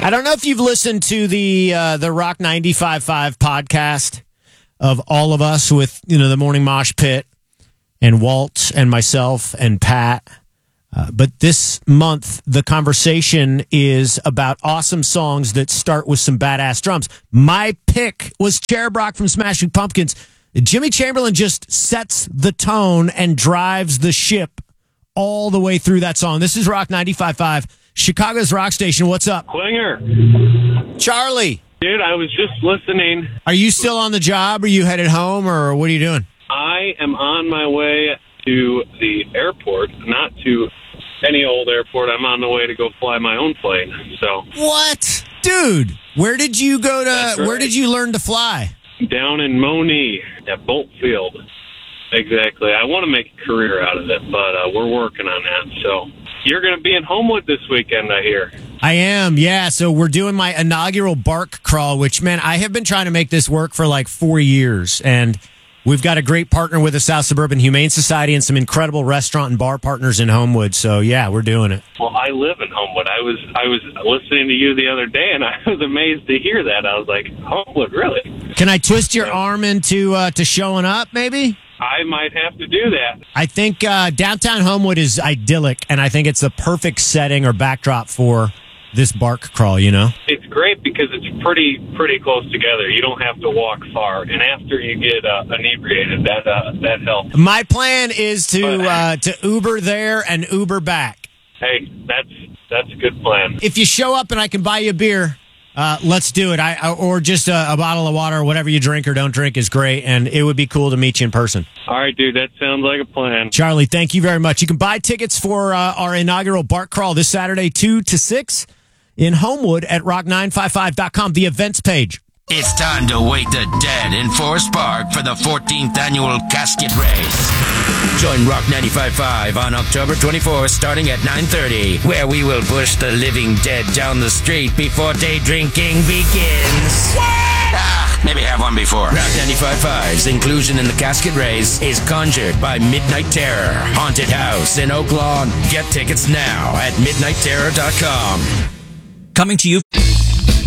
I don't know if you've listened to the Rock 95.5 podcast of all of us with, the Morning Mosh Pit and Walt and myself and Pat. But this month, the conversation is about awesome songs that start with some badass drums. My pick was Cherub Rock from Smashing Pumpkins. Jimmy Chamberlin just sets the tone and drives the ship all the way through that song. This is Rock 95.5, Chicago's rock station. What's up? Klinger. Charlie. Dude, I was just listening. Are you still on the job? Are you headed home, or what are you doing? I am on my way to the airport, not to any old airport. I'm on the way to go fly my own plane. So what? Dude, where did you go to? That's right. Where did you learn to fly? Down in Monee at Bolt Field. Exactly. I want to make a career out of it, but we're working on that. So you're going to be in Homewood this weekend, I hear. I am, yeah. So we're doing my inaugural bark crawl, which, man, I have been trying to make this work for like 4 years. And we've got a great partner with the South Suburban Humane Society and some incredible restaurant and bar partners in Homewood. So, yeah, we're doing it. Well, I live in Homewood. I was listening to you the other day, and I was amazed to hear that. I was like, Homewood, really? Can I twist your arm into to showing up, maybe? I might have to do that. I think downtown Homewood is idyllic, and I think it's the perfect setting or backdrop for this bark crawl, It's great because it's pretty close together. You don't have to walk far, and after you get inebriated, that helps. My plan is to Uber there and Uber back. Hey, that's a good plan. If you show up and I can buy you a beer, let's do it. Or just a bottle of water or whatever you drink or don't drink is great, and it would be cool to meet you in person. All right, dude, that sounds like a plan. Charlie, thank you very much. You can buy tickets for our inaugural bark crawl this Saturday, 2 to 6 in Homewood at rock955.com, the events page. It's time to wake the dead in Forest Park for the 14th annual casket race. Join Rock 95.5 on October 24th starting at 9:30, where we will push the living dead down the street before day drinking begins. Maybe have one before. Rock 95.5's inclusion in the casket race is conjured by Midnight Terror, Haunted House in Oak Lawn. Get tickets now at midnightterror.com. Coming to you